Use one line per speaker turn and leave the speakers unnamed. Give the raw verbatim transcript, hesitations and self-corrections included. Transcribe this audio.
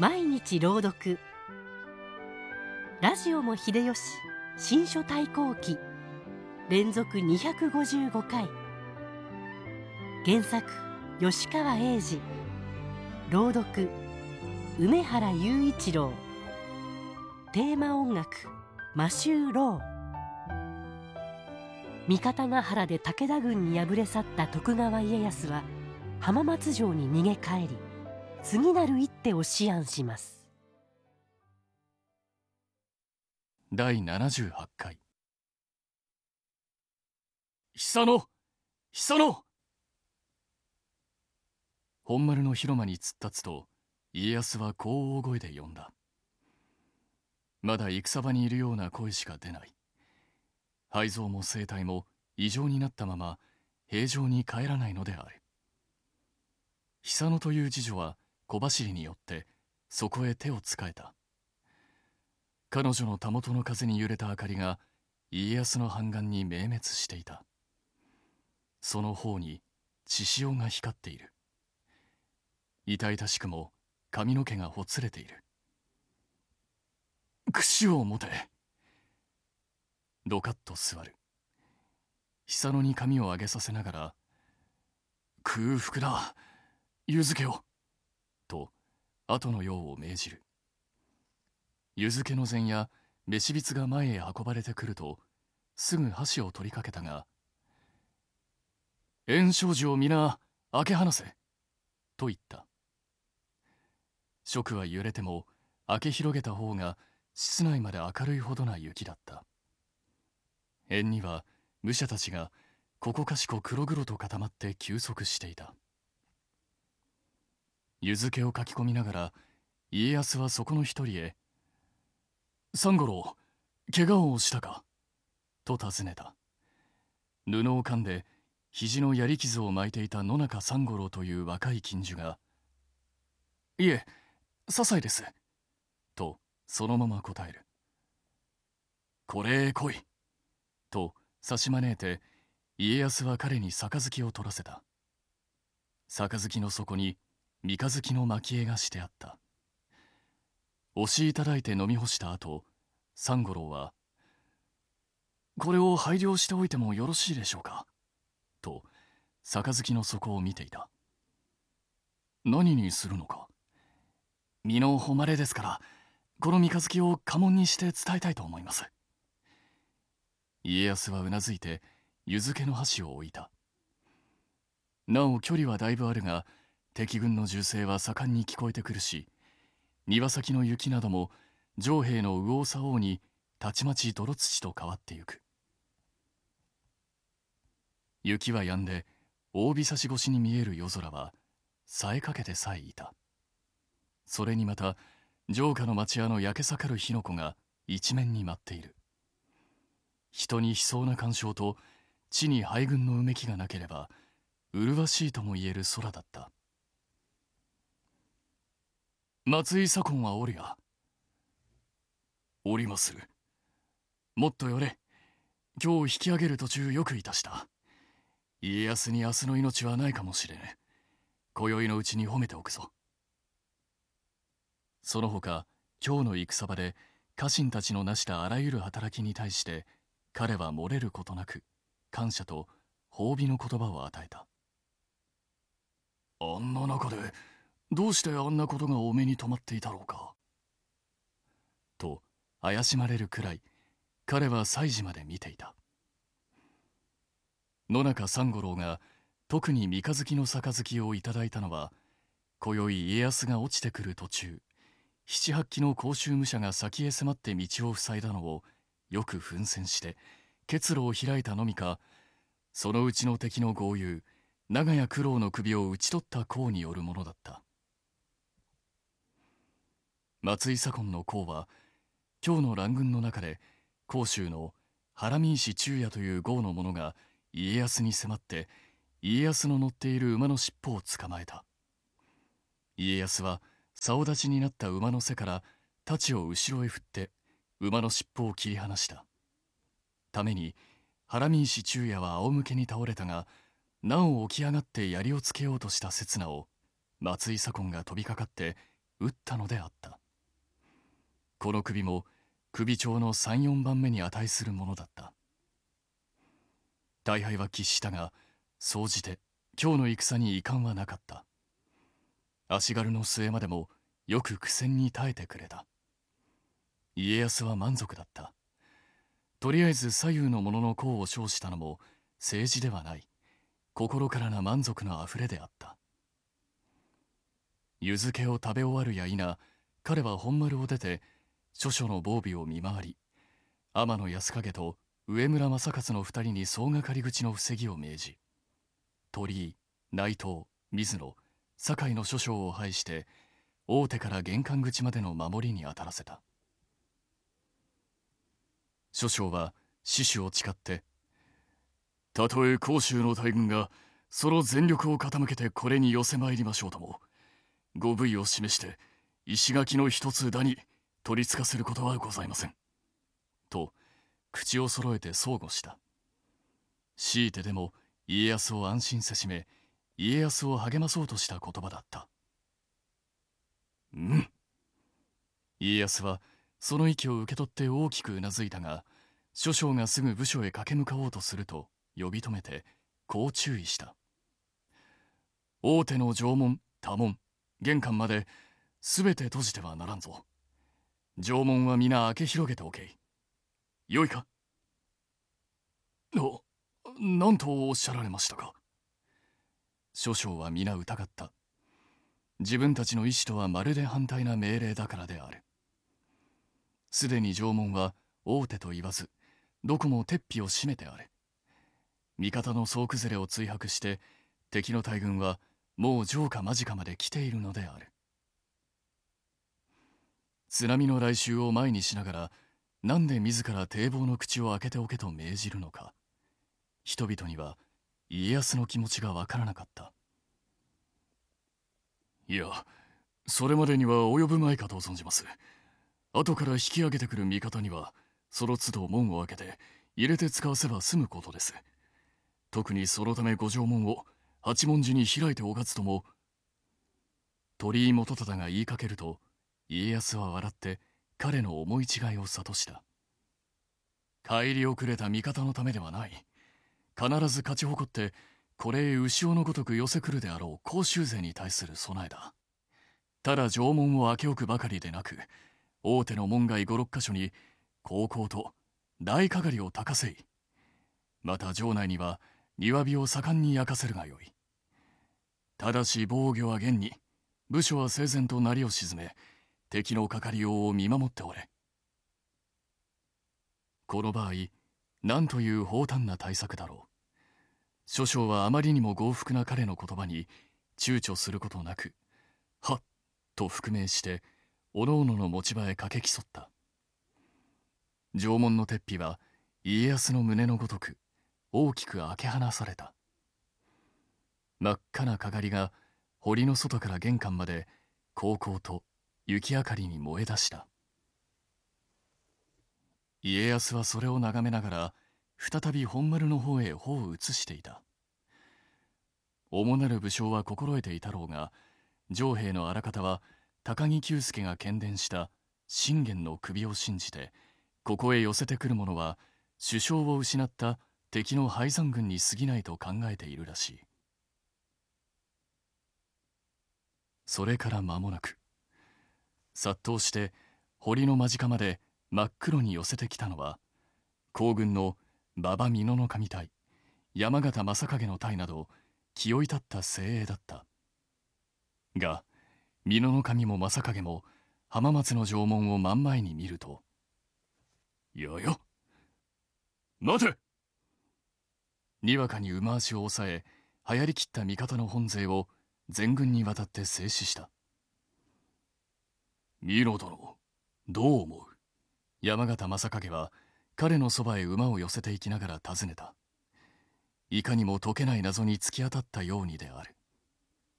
毎日朗読。ラジオも秀吉新書対抗記連続にひゃくごじゅうごかい。原作吉川英治、朗読梅原雄一郎。テーマ音楽マシュー・ロー。三方ヶ原で武田軍に敗れ去った徳川家康は浜松城に逃げ帰り、次なる一手を思案します。
だいななじゅうはちかい。久野久野。本丸の広間に突っ立つと、家康はこう大声で呼んだ。まだ戦場にいるような声しか出ない。肺臓も声帯も異常になったまま平常に帰らないのである。久野という次女は小走りによってそこへ手をつかえた。彼女のたもとの風に揺れた明かりが家康の半眼に明滅していた。その方に血潮が光っている。痛々しくも髪の毛がほつれている。櫛を持て。ドカッと座る。久野に髪を上げさせながら、空腹だ、湯漬けを、と後のようを命じる。湯漬けの膳や飯びつが前へ運ばれてくると、すぐ箸を取りかけたが、炎症時を皆開け放せ、と言った。食は揺れても開け広げた方が室内まで明るいほどな雪だった。縁には武者たちがここかしこ黒々と固まって休息していた。湯漬けをかき込みながら家康はそこの一人へ「三五郎、怪我をしたか?」と尋ねた。布を噛んで肘の槍傷を巻いていた野中三五郎という若い近習が「いえ、些細です」とそのまま答える。これへ来いと差し招いて家康は彼に杯を取らせた。杯の底に三日月の蒔絵がしてあった。押しいただいて飲み干した後、三五郎は「これを拝領しておいてもよろしいでしょうか?」と杯の底を見ていた。何にするのか。身の誉れですから、この三日月を家紋にして伝えたいと思います。家康はうなずいて湯漬けの箸を置いた。なお距離はだいぶあるが、敵軍の銃声は盛んに聞こえてくるし、庭先の雪なども城兵の右往左往にたちまち泥土と変わってゆく。雪は止んで大日差し越しに見える夜空は冴えかけてさえいた。それにまた城下の町屋の焼け盛る火の粉が一面に舞っている。人に悲壮な感傷と地に敗軍のうめきがなければ麗しいとも言える空だった。松井左近はおるや。おりまする。もっと寄れ。今日引き上げる途中よくいたした。家康に明日の命はないかもしれぬ。今宵のうちに褒めておくぞ。その他今日の戦場で家臣たちの成したあらゆる働きに対して彼は漏れることなく感謝と褒美の言葉を与えた。あんな中でどうしてあんなことがお目に留まっていたろうか。と怪しまれるくらい彼は祭事まで見ていた。野中三五郎が特に三日月の杯をいただいたのは、今宵家康が落ちてくる途中、七八機の甲州武者が先へ迫って道を塞いだのをよく奮戦して結露を開いたのみか、そのうちの敵の豪遊長屋九郎の首を討ち取った功によるものだった。松井左近の功は今日の乱軍の中で甲州の原見石忠也という豪の者が家康に迫って家康の乗っている馬の尻尾を捕まえた。家康は竿立ちになった馬の背から太刀を後ろへ振って馬の尻尾を切り離した。ために原見石忠也は仰向けに倒れたが、なお起き上がって槍をつけようとした刹那を松井左近が飛びかかって撃ったのであった。この首も首長のさん、よんばんめに値するものだった。大敗は喫したが、総じて今日の戦に遺憾はなかった。足軽の末までもよく苦戦に耐えてくれた。家康は満足だった。とりあえず左右の者の功を称したのも政治ではない、心からな満足のあふれであった。湯漬けを食べ終わるや否、彼は本丸を出て諸々の防備を見回り、天野安景と上村正勝の二人に総がかり口の防ぎを命じ、鳥居、内藤、水野、堺の諸将を配して大手から玄関口までの守りに当たらせた。諸将は死守を誓って、たとえ甲州の大軍がその全力を傾けてこれに寄せ参りましょうとも、ご武威を示して石垣の一つ枝に取りつかせることはございません。と口を揃えて相互した。強いてでも家康を安心せしめ、家康を励まそうとした言葉だった。うん。家康はその息を受け取って大きくうなずいたが、諸将がすぐ部署へ駆け向かおうとすると呼び止めてこう注意した。大手の城門、多門、玄関まで全て閉じてはならんぞ。城門は皆開け広げておけい。よいか。お、何とおっしゃられましたか。諸将は皆疑った。自分たちの意思とはまるで反対な命令だからである。すでに城門は大手と言わず、どこも鉄壁を閉めてある。味方の総崩れを追迫して、敵の大軍はもう城下間近まで来ているのである。津波の来襲を前にしながら、なんで自ら堤防の口を開けておけと命じるのか。人々には家康の気持ちがわからなかった。いや、それまでには及ぶまいかと存じます。後から引き上げてくる味方には、その都度門を開けて入れて使わせば済むことです。特にそのため五条門を八文字に開いておかずとも。鳥居元忠が言いかけると、家康は笑って彼の思い違いを諭した。帰り遅れた味方のためではない。必ず勝ち誇ってこれへ牛尾のごとく寄せ来るであろう甲州勢に対する備えだ。ただ城門を開け置くばかりでなく、大手の門外五六箇所に高々と大かがりを高せい。また城内には庭火を盛んに焼かせるがよい。ただし防御は厳に、部署は整然と鳴りを鎮め、敵のかかりようを見守っておれ。この場合、何という放蕩な対策だろう。諸将はあまりにも豪福な彼の言葉に躊躇することなく、はっと覆命して、おのおのの持ち場へ駆け競った。城門の鉄壁は家康の胸のごとく大きく開け放された。真っ赤なかがりが堀の外から玄関までこうこうと雪明かりに燃え出した。家康はそれを眺めながら再び本丸の方へ歩を移していた。主なる武将は心得ていたろうが、城兵のあらかたは高木久助が喧伝した信玄の首を信じて、ここへ寄せてくる者は首相を失った敵の敗残軍に過ぎないと考えているらしい。それから間もなく、殺到して堀の間近まで真っ黒に寄せてきたのは、皇軍の馬場美濃の守隊、山形正景の隊など気負い立った精鋭だった。が、美濃の守も正景も浜松の城門を真ん前に見ると、やや、待て。にわかに馬足を抑え、流行りきった味方の本勢を全軍にわたって制止した。美濃殿、どう思う。山形正景は彼のそばへ馬を寄せていきながら尋ねた。いかにも解けない謎に突き当たったようにである。